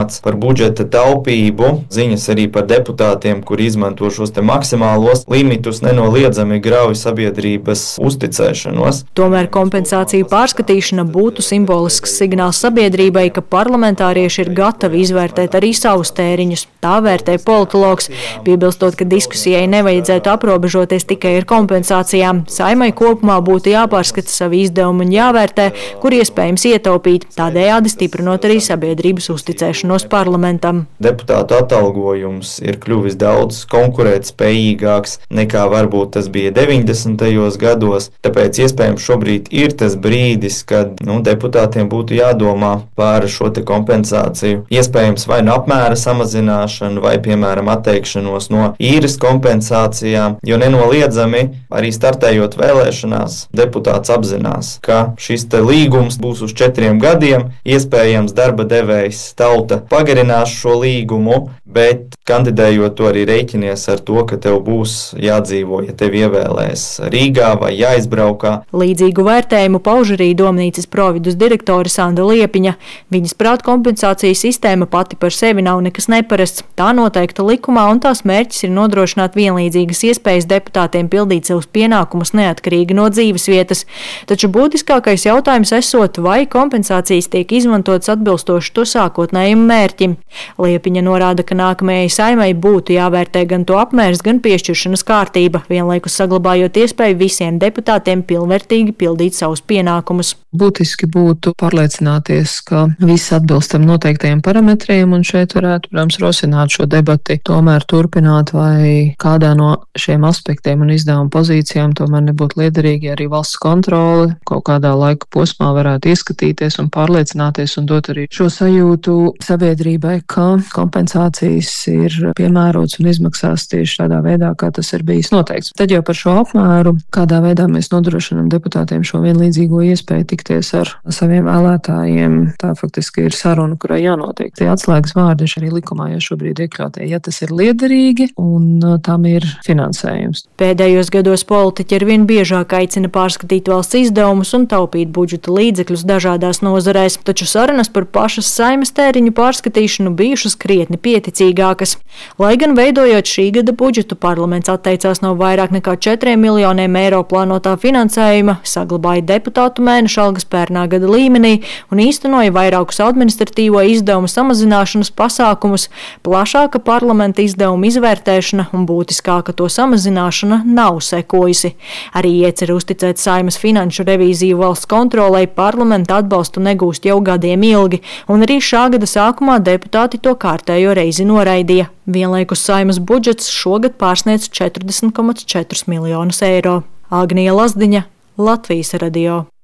runāts par budžeta taupību, ziņas arī par deputātiem, kur izmanto šos te maksimālos limitus, nenoliedzami grauj sabiedrības uzticēšanos. Tomēr kompensāciju pārskatīšana būtu simbolisks signāls sabiedrībai, ka parlamentārieši ir gatavi izvērtēt arī savus tēriņus. Tā vērtē politologs, piebilstot, ka diskusijai nevajadzētu aprobežoties tikai ar kompensācijām. Saimai kopumā būtu jāpārskata savi izdevumi un jāvērtē, kur iespējams ietaupīt, tādējādi stiprinot arī sabiedrības uzticēšanos parlamentam. Deputātu atalgojums ir kļuvis daudz konkurētspējīgāks nekā varbūt tas bija 90. gados, tāpēc iespējams šobrīd ir tas brīdis, kad deputātiem būtu jādomā par šo te kompensāciju. Iespējams vai nu apmēra samazināšanu, vai, piemēram, atteikšanos no īres kompensācijām, jo nenoliedzami arī startējot vēlēšanās, deputāts apzinās, ka šis te līgums būs uz 4 gadiem, iespējams darba devējs tauta pagarinās šo līgumu, bet kandidējot to arī rēķinies ar to, ka tev būs jādzīvo, ja tev ievēlēs Rīgā vai jāizbraukā. Līdzīgu vērtējumu pauž arī Domnīcas providus direktore Sanda Liepiņa. Viņas prāt kompensācijas sistēma pati par sevi nav nekas neparasts. Tā noteikta likumā un tās mērķis ir nodrošināt vienlīdzīgas iespējas deputātiem pildīt savus pienākumus neatkarīgi no dzīves vietas. Taču būtiskākais jautājums esot, vai kompensācijas tiek izmantotas atbilstoši to sākotnējiem mērķim. Liepiņa norāda, ka nākamajai saimai būtu jāvērtē gan to apmērs, gan piešķiršanas kārtība, vienlaikus saglabājot iespēju visiem deputātiem pilnvērtīgi pildīt savus pienākumus. Būtiski būtu pārliecināties, ka viss atbilstam noteiktajiem parametriem, un šeit varētu, protams, rosināt šo debati, tomēr turpināt, vai kādā no šiem aspektiem un izdevuma pozīcijām tomēr nebūtu liederīgi arī valsts kontrole kaut kādā laika posmā varētu ieskatīties un pārliecināties un dot arī šo sajūtu sabiedrībai, ka kompensācijas ir piemērots un izmaksās tieši tādā veidā, kā tas ir bijis noteikts. Tad jau par šo apmēru, kādā veidā mēs nodrošinām deputātiem šo vienlīdzīgo iespēju tikties ar saviem vēlētājiem, tā faktiski ir saruna, kurai jānotiek. Tie atslēgas vārdi arī likumā jau šobrīd iekļautie, ja tas ir liederīgi un tam ir finansējums. Pēdējos gados politiķi arvien biežāk aicina pārskatīt valsts izdevumus un taupīt budžeta līdzekļus dažādās nozarēs, taču sarunas par pašas Saimas tēriņu pārskatīšanu bijušas krietni pieticīgākas. Lai gan veidojot šī gada budžetu, parlaments atteicās no vairāk nekā 4 miljoniem eiro plānotā finansējuma, saglabāja deputātu mēneša algas pērnā gada līmenī un īstenoja vairākus administratīvo izdevumu samazināšanas pasākumus, plašāka parlamenta izdevuma izvērtēšana un būtiskāka to samazināšana nav sekojusi. Arī iecer uzticēt Saimas finanšu revīziju valsts kontrolei parlamenta atbalstu negūst jau gadiem ilgi, un arī šā gada sākumā deputāti to kārtējo reizi noraidīja. Vienlaikus Saimas budžets šogad pārsniedz 40,4 miljonus eiro. Agnija Lazdiņa, Latvijas radio.